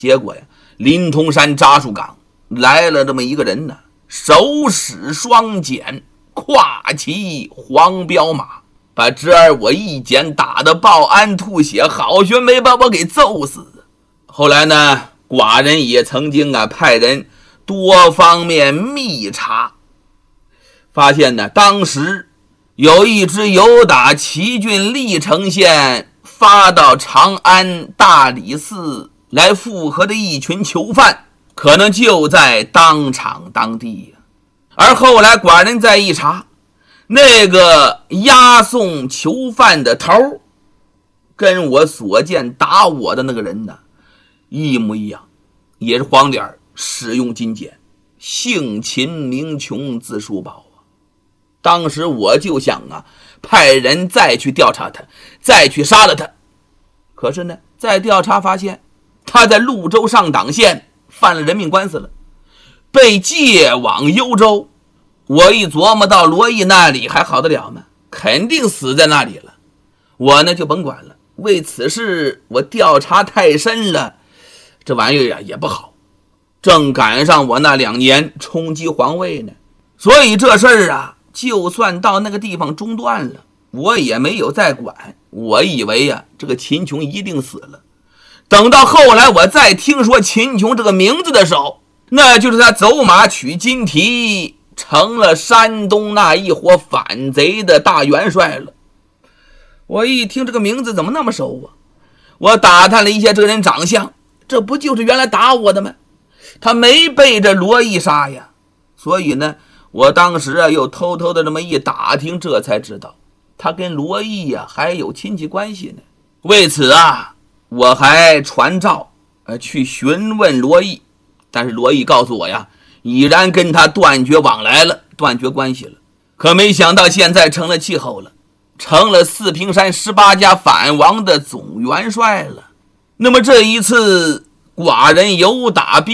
结果呀，临潼山扎树岗来了这么一个人呢，手使双锏，跨骑黄骠马，把侄儿我一锏打得报案吐血，好悬没把我给揍死。后来呢，寡人也曾经派人多方面密查，发现呢，当时有一支由打祁郡历城县发到长安大理寺来复合的一群囚犯，可能就在当场当地。而后来寡人再一查，那个押送囚犯的头跟我所见打我的那个人呢一模一样，也是黄脸，使用金锏，姓秦名琼，字叔宝。当时我就想派人再去调查他，再去杀了他。可是呢，再调查发现他在潞州上党县犯了人命官司了，被借往幽州。我一琢磨，到罗毅那里还好得了吗？肯定死在那里了。我呢就甭管了，为此事我调查太深了，这玩意儿也不好。正赶上我那2年冲击皇位呢，所以这事儿就算到那个地方中断了，我也没有再管。我以为这个秦琼一定死了。等到后来我再听说秦琼这个名字的时候，那就是他走马取金蹄，成了山东那一伙反贼的大元帅了。我一听这个名字怎么那么熟我打探了一下这个人长相，这不就是原来打我的吗？他没被这罗毅杀呀。所以呢，我当时又偷偷的这么一打听，这才知道他跟罗毅还有亲戚关系呢。为此我还传召去询问罗毅，但是罗毅告诉我已然跟他断绝往来了，断绝关系了。可没想到现在成了气候了，成了四平山18家反王的总元帅了。那么这一次寡人有打